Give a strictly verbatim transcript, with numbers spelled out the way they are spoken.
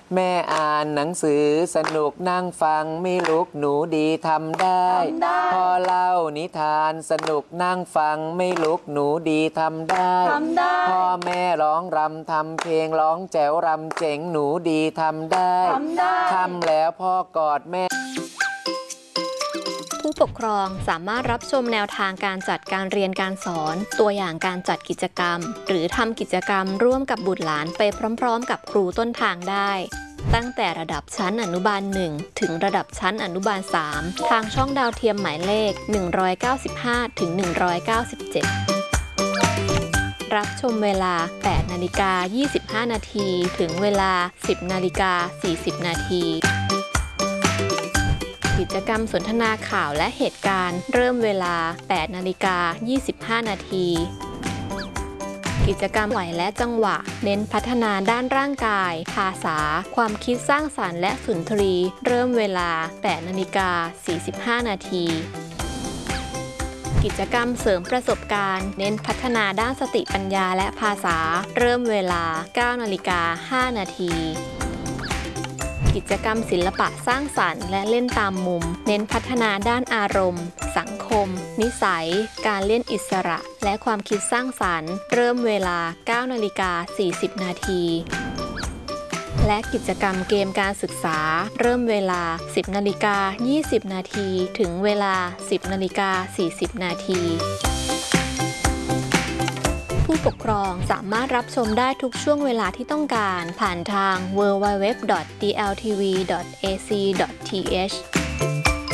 แม่อ่านหนังสือสนุกนั่งฟังไม่ลุกหนูดีทำได้พ่อเล่านิทานสนุกนั่งฟังไม่ลุกหนูดีทำได้พ่อแม่ร้องรำทำเพลงร้องแจ๋วรำเจ๋งหนูดีทำได้ทำแล้วพ่อกอดแม่ผู้ปกครองสามารถรับชมแนวทางการจัดการเรียนการสอนตัวอย่างการจัดกิจกรรมหรือทำกิจกรรมร่วมกับบุตรหลานไปพร้อมๆกับครูต้นทางได้ตั้งแต่ระดับชั้นอนุบาลหนึ่งถึงระดับชั้นอนุบาลสามทางช่องดาวเทียมหมายเลขหนึ่งร้อยเก้าสิบห้าถึงหนึ่งร้อยเก้าสิบเจ็ดรับชมเวลา แปดนาฬิกายี่สิบห้า นาทีถึงเวลา สิบนาฬิกาสี่สิบ นาทีกิจกรรมสนทนาข่าวและเหตุการณ์เริ่มเวลา แปดนาฬิกายี่สิบห้า นาทีกิจกรรมไหวและจังหวะเน้นพัฒนาด้านร่างกายภาษาความคิดสร้างสรรค์และสุนทรีย์เริ่มเวลา แปดนาฬิกาสี่สิบห้า นาทีกิจกรรมเสริมประสบการณ์เน้นพัฒนาด้านสติปัญญาและภาษาเริ่มเวลา เก้านาฬิกาห้า นาทีกิจกรรมศิลปะสร้างสรรค์และเล่นตามมุมเน้นพัฒนาด้านอารมณ์สังคมนิสัยการเล่นอิสระและความคิดสร้างสรรค์เริ่มเวลา เก้านาฬิกาสี่สิบ นาทีและกิจกรรมเกมการศึกษาเริ่มเวลา สิบนาฬิกายี่สิบ นาทีถึงเวลา สิบนาฬิกาสี่สิบ นาทีผู้ปกครองสามารถรับชมได้ทุกช่วงเวลาที่ต้องการผ่านทาง ดับเบิลยู ดับเบิลยู ดับเบิลยู ดอท ดี แอล ที วี ดอท เอ ซี ดอท ที เอช